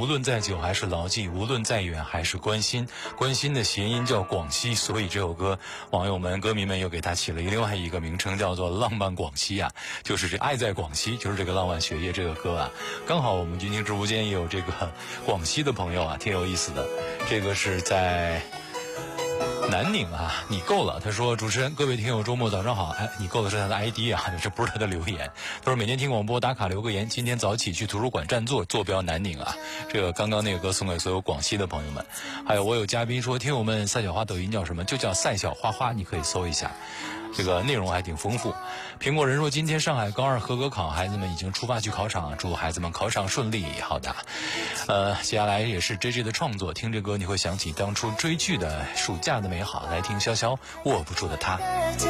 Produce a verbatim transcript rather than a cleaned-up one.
论再久还是牢记，无论再远还是关心。关心的谐音叫广西，所以这首歌网友们歌迷们又给它起了另外一个名称，叫做浪漫广西啊，就是这爱在广西，就是这个浪漫雪夜这个歌啊。刚好我们君听直播间也有这个广西的朋友啊，挺有意思的。这个是在南宁啊，你够了。他说：“主持人，各位听友，周末早上好。”哎，你够了是他的 I D 啊，这不是他的留言。他说：“每天听广播打卡留个言，今天早起去图书馆占座，坐标南宁啊。”这个刚刚那个歌送给所有广西的朋友们。还有我有嘉宾说，听友们赛小花抖音叫什么？就叫赛小花花，你可以搜一下。这个内容还挺丰富。苹果人说，今天上海高二合格考，孩子们已经出发去考场，祝孩子们考场顺利。好的，呃，接下来也是 J J 的创作，听这歌你会想起当初追剧的暑假的美好。来听潇潇握不住的他。